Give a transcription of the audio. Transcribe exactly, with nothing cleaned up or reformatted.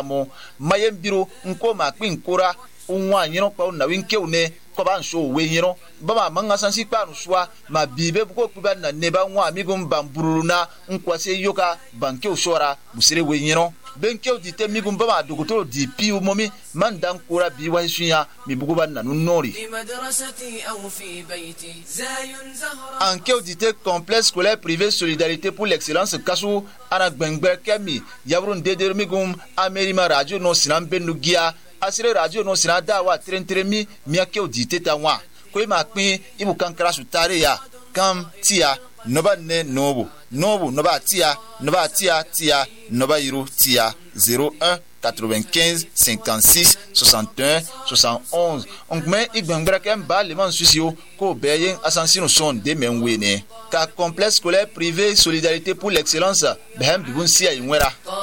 mo mayem biro nko ma pin kora unwa yino pa na winke une ko ban so we yino bama manga sansi pa no soa ma bibe ko kuba na neba nwa amigum bamburuna nkwase yoka banke usora musire we yino benke odite migum bama dogotoro di pi o momi mandan kora bi wa sunya mi buguba na nori anke odite complexe scolaire privé solidarité pour l'excellence kasu ana gbengbe kemi yabrun deder migum amerima radio no sinambe nugia asire radio no sinada wa trentremi miake odite tanwa ko ma pin ibu kankara su tare ya kam tia noba ne nobo nobo noba tia noba tia tia noba yiru tia zéro un quatre-vingt-quinze cinquante-six soixante et un soixante et onze on met igbengra kem ba le man susio ko beyen asansino son de menwene ka complexe scolaire privé solidarité pour l'excellence behem bibun sia inwera